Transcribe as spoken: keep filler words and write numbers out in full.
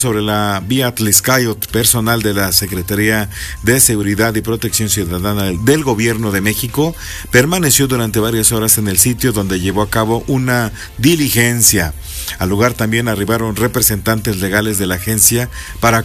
Sobre la vía Atlixcayot, personal de la Secretaría de Seguridad y Protección Ciudadana del Gobierno de México permaneció durante varias horas en el sitio donde llevó a cabo una diligencia. Al lugar también arribaron representantes legales de la agencia para